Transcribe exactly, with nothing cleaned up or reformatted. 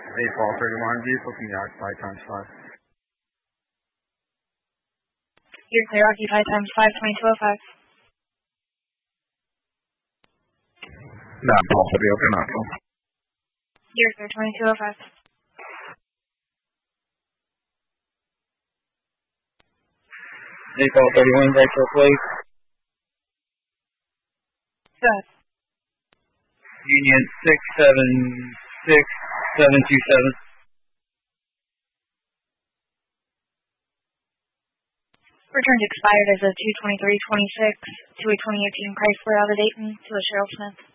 eight Fall thirty-one, vehicle can be occupied times five. You're clear, occupied times five, twenty-two oh five. nine Paul for the open up. You're clear, twenty-two oh five. eight Fall thirty-one, Rachel, please. Go ahead. Union six seven six seven two seven. Returned expired as a two twenty-three twenty-six to a twenty eighteen Chrysler out of Dayton to a Cheryl Smith.